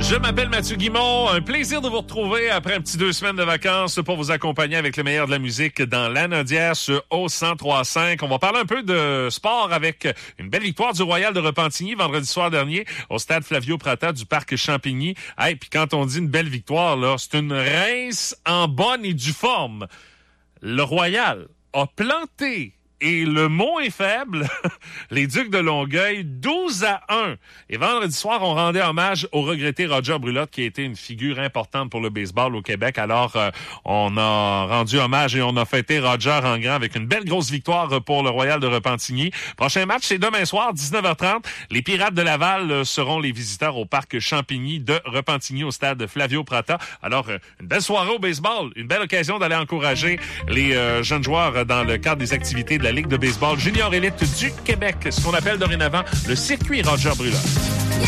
Je m'appelle Mathieu Guimond. Un plaisir de vous retrouver après un petit 2 semaines de vacances pour vous accompagner avec le meilleur de la musique dans l'Anaudière sur au 103.5. On va parler un peu de sport avec une belle victoire du Royal de Repentigny vendredi soir dernier au stade Flavio Prata du parc Champigny. Hey, puis quand on dit une belle victoire, là, c'est une rince en bonne et due forme. Le Royal a planté. Et le mot est faible, les Ducs de Longueuil, 12-1. Et vendredi soir, on rendait hommage au regretté Roger Brulotte, qui a été une figure importante pour le baseball au Québec. Alors, on a rendu hommage et on a fêté Roger en grand avec une belle grosse victoire pour le Royal de Repentigny. Prochain match, c'est demain soir, 19h30. Les Pirates de Laval seront les visiteurs au parc Champigny de Repentigny au stade Flavio Prata. Alors, une belle soirée au baseball, une belle occasion d'aller encourager les jeunes joueurs dans le cadre des activités de la Ligue de baseball junior élite du Québec, ce qu'on appelle dorénavant le circuit Roger Brulotte.